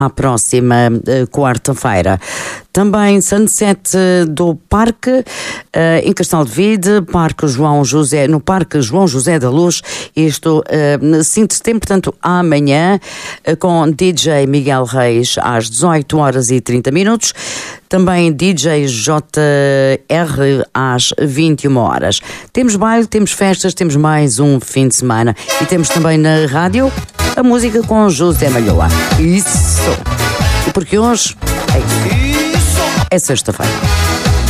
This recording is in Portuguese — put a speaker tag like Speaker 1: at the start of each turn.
Speaker 1: à próxima quarta-feira. Também Sunset do Parque, em Castelo de Vide, no Parque João José da Luz, isto 5 de setembro, portanto amanhã, com DJ Miguel Reis às 18h30. Também DJ JR às 21h. Temos baile, temos festas, temos mais um fim de semana. E temos também na rádio a música com José Malhoa. Isso! E porque hoje é sexta-feira.